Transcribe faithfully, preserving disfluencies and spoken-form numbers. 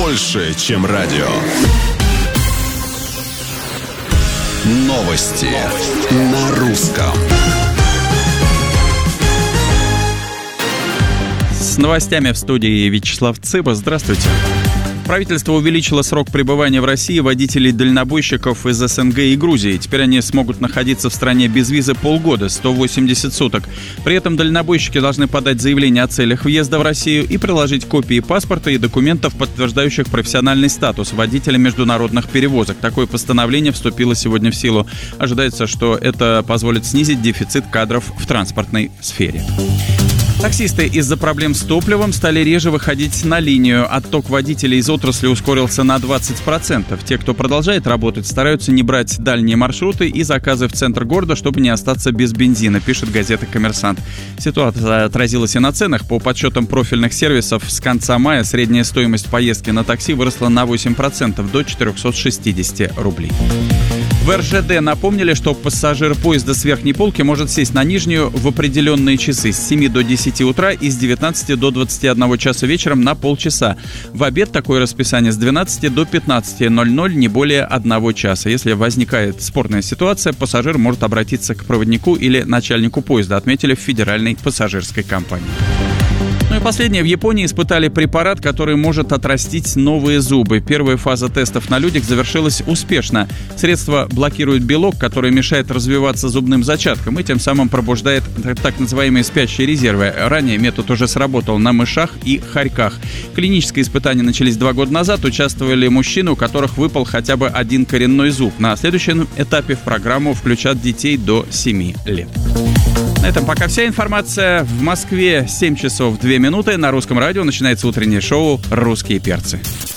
больше, чем радио. Новости на русском. С новостями в студии Вячеслав Цыба. Здравствуйте. Правительство увеличило срок пребывания в России водителей-дальнобойщиков из СНГ и Грузии. Теперь они смогут находиться в стране без визы полгода, сто восемьдесят суток. При этом дальнобойщики должны подать заявление о целях въезда в Россию и приложить копии паспорта и документов, подтверждающих профессиональный статус водителя международных перевозок. Такое постановление вступило сегодня в силу. Ожидается, что это позволит снизить дефицит кадров в транспортной сфере. Таксисты из-за проблем с топливом стали реже выходить на линию. Отток водителей из отрасли ускорился на двадцать процентов. Те, кто продолжает работать, стараются не брать дальние маршруты и заказы в центр города, чтобы не остаться без бензина, пишет газета «Коммерсант». Ситуация отразилась и на ценах. По подсчетам профильных сервисов, с конца мая средняя стоимость поездки на такси выросла на восемь процентов до четыреста шестьдесят рублей. В эр жэ дэ напомнили, что пассажир поезда с верхней полки может сесть на нижнюю в определенные часы с семи до десяти утра и с девятнадцати до двадцати одного часа вечером на полчаса. В обед такое расписание с двенадцати до пятнадцати ноль-ноль, не более одного часа. Если возникает спорная ситуация, пассажир может обратиться к проводнику или начальнику поезда, отметили в Федеральной пассажирской компании. Ну и последнее. В Японии испытали препарат, который может отрастить новые зубы. Первая фаза тестов на людях завершилась успешно. Средство блокирует белок, который мешает развиваться зубным зачаткам и тем самым пробуждает так называемые спящие резервы. Ранее метод уже сработал на мышах и хорьках. Клинические испытания начались два года назад. Участвовали мужчины, у которых выпал хотя бы один коренной зуб. На следующем этапе в программу включат детей до семи лет. На этом пока вся информация. В Москве семь часов две минуты. На Русском радио начинается утреннее шоу «Русские перцы».